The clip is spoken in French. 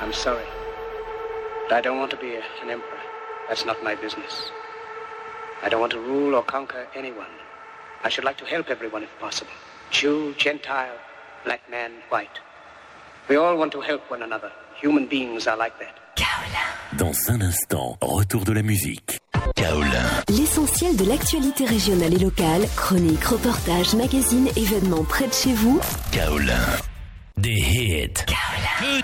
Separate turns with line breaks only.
I'm sorry. But I don't want to be an emperor. That's not my business. I don't want to rule or conquer anyone. I should like to help everyone if possible. Jew, Gentile, black man, white. We all want to help one another. Human beings are like that.
Kaolin. Dans un instant, retour de la musique. Kaolin.
L'essentiel de l'actualité régionale et locale, chroniques, reportages, magazines, événements près de chez vous.
Kaolin. Des hits. Kaolin.